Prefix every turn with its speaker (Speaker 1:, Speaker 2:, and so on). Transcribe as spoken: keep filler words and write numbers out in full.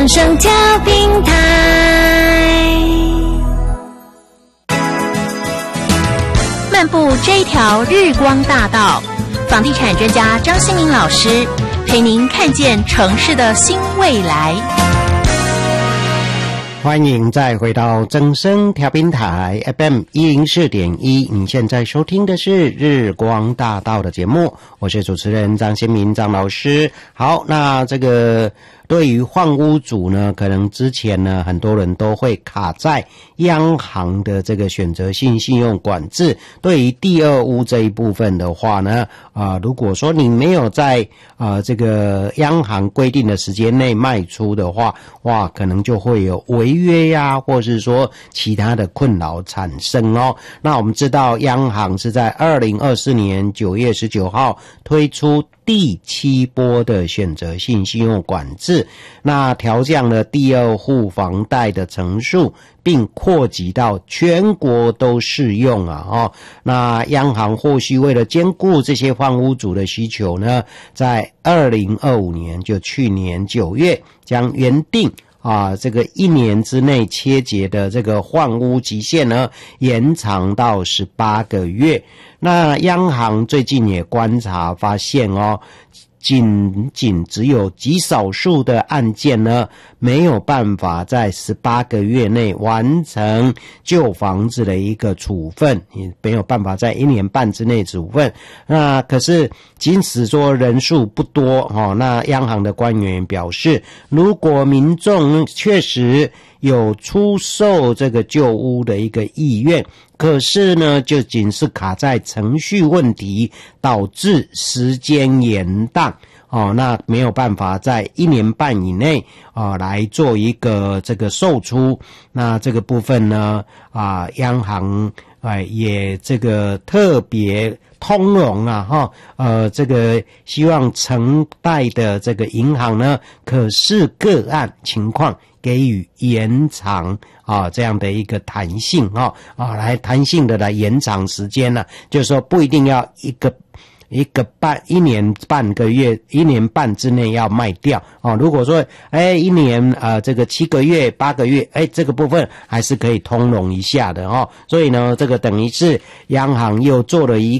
Speaker 1: 正声调频台。漫步这一条日光大道，房地产专家张新明老师陪您看见城市的新未来。
Speaker 2: 欢迎再回到正声调频台 F M 一零四点一，你现在收听的是日光大道的节目，我是主持人张新明张老师。好，那这个对于换屋主呢，可能之前呢很多人都会卡在央行的这个选择性信用管制。对于第二屋这一部分的话呢，啊、呃，如果说你没有在啊、呃、这个央行规定的时间内卖出的话，哇，可能就会有违约呀、啊，或是说其他的困扰产生哦。那我们知道，央行是在二零二四年九月十九号推出第七波的选择性信用管制，那调降了第二户房贷的成数，并扩及到全国都适用啊！哦，那央行或许为了兼顾这些换屋主的需求呢，在二零二五年，就去年九月，将原定啊，这个一年之内切结的这个换屋期限呢，延长到十八个月。那央行最近也观察发现哦，仅仅只有极少数的案件呢，没有办法在十八个月内完成旧房子的一个处分，也没有办法在一年半之内处分。那可是即使说人数不多哦，那央行的官员表示，如果民众确实有出售这个旧屋的一个意愿，可是呢，就仅是卡在程序问题，导致时间延宕哦，那没有办法在一年半以内啊、呃、来做一个这个售出。那这个部分呢啊、呃，央行哎、呃、也这个特别通融啊哈，呃，这个希望承贷的这个银行呢，可视个案情况给予延长啊，这样的一个弹性啊啊，来弹性的来延长时间呢、啊，就是说不一定要一个一个半一年半个月一年半之内要卖掉哦。如果说哎一年呃这个七个月八个月，哎这个部分还是可以通融一下的哦。所以呢，这个等于是央行又做了一